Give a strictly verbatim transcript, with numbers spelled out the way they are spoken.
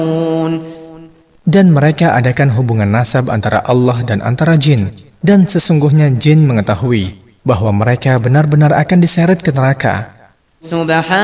Dan mereka adakan hubungan nasab antara Allah dan antara jin. Dan sesungguhnya jin mengetahui bahwa mereka benar-benar akan diseret ke neraka.